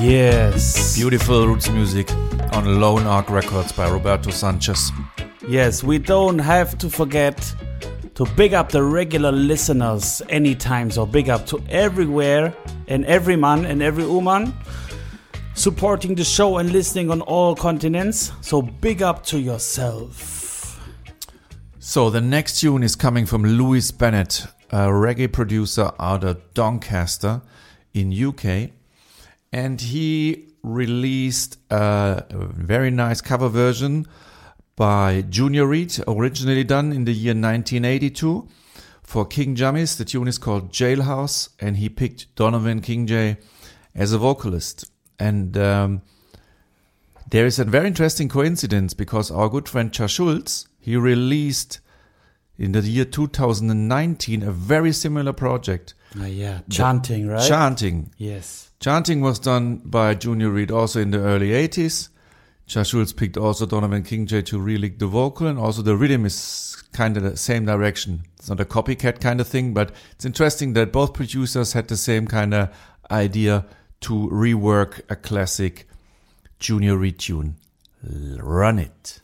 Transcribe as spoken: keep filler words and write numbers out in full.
Yes. Beautiful roots music on Lone Ark Records by Roberto Sanchez. Yes, we don't have to forget to big up the regular listeners anytime. So big up to everywhere and every man and every woman supporting the show and listening on all continents. So big up to yourself. So the next tune is coming from Louis Bennett, a reggae producer out of Doncaster in U K. And he released a very nice cover version by Junior Reid, originally done in the year nineteen eighty-two for King Jammys. The tune is called Jailhouse, and he picked Donovan Kingjay as a vocalist. And um, there is a very interesting coincidence, because our good friend Charles Schulz, he released in the year two thousand nineteen a very similar project. Oh, yeah, Chanting, right? Chanting. Yes. Chanting was done by Junior Reid also in the early eighties. Charles Schulz picked also Donovan Kingjay to relick the vocal, and also the rhythm is kind of the same direction. It's not a copycat kind of thing, but it's interesting that both producers had the same kind of idea to rework a classic Junior Reid tune. Run it.